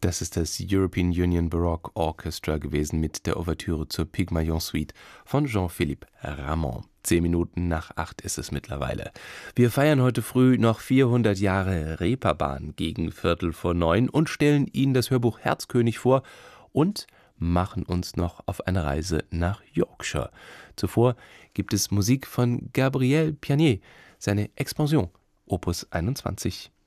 Das ist das European Union Baroque Orchestra gewesen mit der Ouvertüre zur Pygmalion-Suite von Jean-Philippe Rameau. 10 Minuten nach 8 ist es mittlerweile. Wir feiern heute früh noch 400 Jahre Reeperbahn gegen 8:45 und stellen Ihnen das Hörbuch Herzkönig vor und machen uns noch auf eine Reise nach Yorkshire. Zuvor gibt es Musik von Gabriel Pianier, seine Expansion, Opus 21.